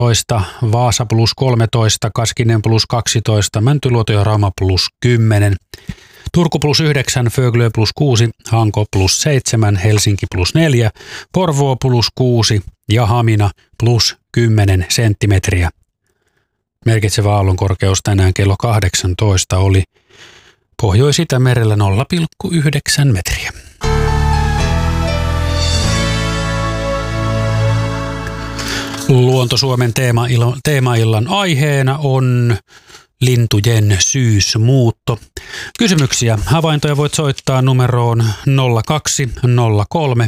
Vaasa +13, Kaskinen +12, Mäntyluoto ja Rauma +10, Turku +9, Föglö +6, Hanko +7, Helsinki +4, Porvoo +6 ja Hamina +10 senttimetriä. Merkitsevä aallonkorkeus tänään kello 18 oli Pohjois-Itämerellä 0,9 metriä. Luonto-Suomen teemaillan aiheena on lintujen syysmuutto. Kysymyksiä, havaintoja voit soittaa numeroon 0203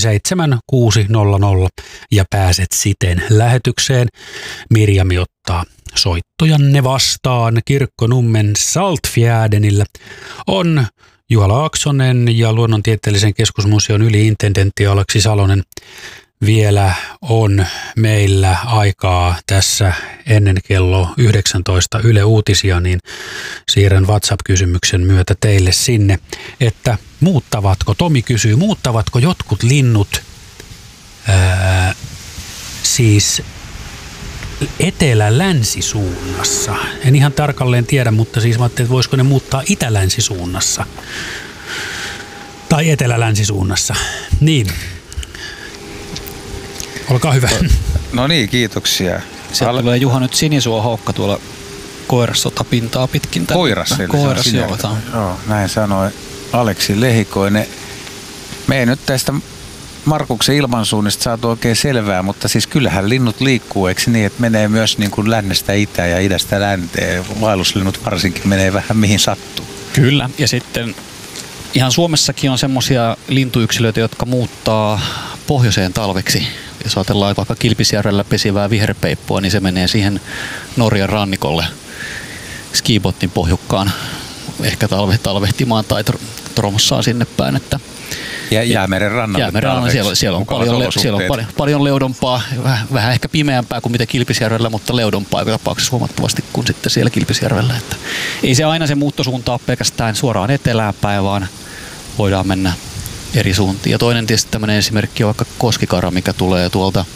17600 ja pääset siten lähetykseen. Mirjami ottaa soittojanne vastaan. Kirkkonummen Saltfjärdenillä on Juha Laaksonen ja Luonnontieteellisen keskusmuseon yli-intendentti Aleksi Salonen. Vielä on meillä aikaa tässä ennen kello 19 Yle Uutisia, niin siirrän WhatsApp-kysymyksen myötä teille sinne, että Tomi kysyy, muuttavatko jotkut linnut siis etelä-länsisuunnassa? En ihan tarkalleen tiedä, mutta siis mä ajattelin, että voisiko ne muuttaa itä-länsisuunnassa tai etelä-länsisuunnassa. Niin. Olkaa hyvä. No niin, kiitoksia. Sieltä tulee Juha nyt sinisuohaukka tuolla koirassotapintaa pitkin. Koiras, joo, näin sanoi Aleksi Lehikoinen. Me ei nyt tästä Markuksen ilmansuunnista saatu oikein selvää, mutta siis kyllähän linnut liikkuu, eikö niin, että menee myös niin kuin lännestä itään ja idästä länteen. Vaelluslinnut varsinkin menee vähän mihin sattuu. Kyllä, ja sitten ihan Suomessakin on semmoisia lintuyksilöitä, jotka muuttaa pohjoiseen talveksi. Jos ajatellaan vaikka Kilpisjärvellä pesivää viherpeippua, niin se menee siihen Norjan rannikolle Skibotnin pohjukkaan ehkä talvehtimaan tai tromossaan sinne päin. Että ja Jäämeren rannalle siellä on paljon leudompaa, vähän ehkä pimeämpää kuin mitä Kilpisjärvellä, mutta leudompaa joka tapauksessa huomattavasti kuin sitten siellä Kilpisjärvellä. Että ei se aina se muuttosuunta ole pelkästään suoraan etelään päin, vaan voidaan mennä eri suuntiin. Ja toinen tietysti tämmöinen esimerkki on vaikka koskikara, mikä tulee tuolta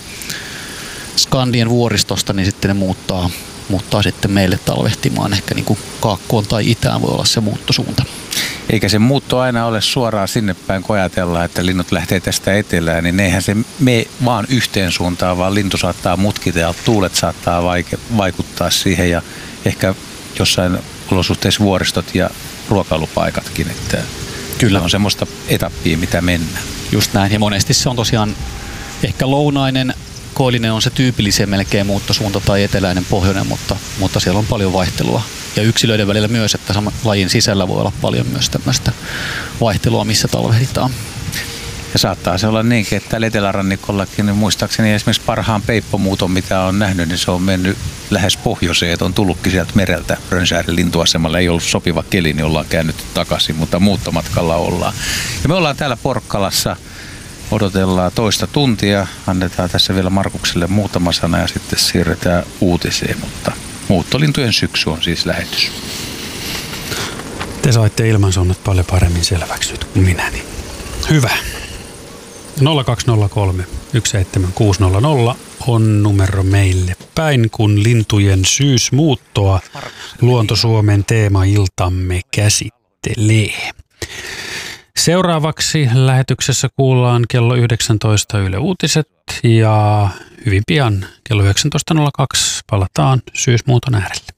Skandien vuoristosta, niin sitten ne muuttaa sitten meille talvehtimaan. Ehkä niin kuin kaakkoon tai itään voi olla se muuttosuunta. Eikä se muutto aina ole suoraan sinne päin, kun ajatellaan, että linnut lähtee tästä etelään, niin eihän se mene vaan yhteen suuntaan, vaan lintu saattaa mutkita ja tuulet saattaa vaikuttaa siihen ja ehkä jossain olosuhteissa vuoristot ja ruokailupaikatkin, että kyllä on semmoista etappia, mitä mennään. Just näin, ja monesti se on tosiaan ehkä lounainen, koillinen on se tyypillisen melkein muuttosuunta tai eteläinen pohjoinen, mutta siellä on paljon vaihtelua. Ja yksilöiden välillä myös, että saman lajin sisällä voi olla paljon myös tämmöistä vaihtelua, missä talvehditaan. Ja saattaa se olla niinkin, että täällä etelärannikollakin, niin muistaakseni esimerkiksi parhaan peippomuuton, mitä on nähnyt, niin se on mennyt lähes pohjoiseen, että on tullutkin sieltä mereltä Rönsäärin lintuasemalle. Ei ollut sopiva keli, niin ollaan käännytty takaisin, mutta muuttomatkalla ollaan. Ja me ollaan täällä Porkkalassa, odotellaan toista tuntia, annetaan tässä vielä Markukselle muutama sana ja sitten siirretään uutiseen, mutta muuttolintujen syksy on siis lähetys. Te saitte ilmansuunnat paljon paremmin selväksi nyt kuin minä, niin hyvä. 0203 17600 on numero meille päin, kun lintujen syysmuuttoa Luonto-Suomen teemailtamme käsittelee. Seuraavaksi lähetyksessä kuullaan kello 19 Yle Uutiset ja hyvin pian kello 19.02 palataan syysmuuton äärelle.